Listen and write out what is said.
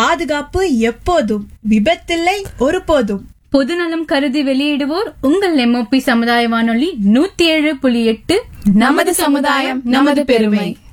பாதுகாப்பு எப்போதும், விபத்தில்லை ஒருபோதும். பொதுநலம் கருதி வெளியிடுவோர் உங்கள் MOP சமுதாய வானொலி 107.8. நமது சமுதாயம், நமது பெருமை.